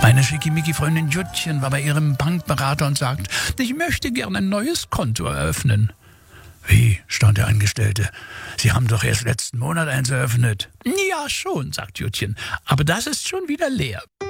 Meine Schickimicki-Freundin Juttchen war bei ihrem Bankberater und sagt, ich möchte gerne ein neues Konto eröffnen. Wie, staunte der Angestellte. Sie haben doch erst letzten Monat eins eröffnet. Ja, schon, sagt Juttchen, aber das ist schon wieder leer.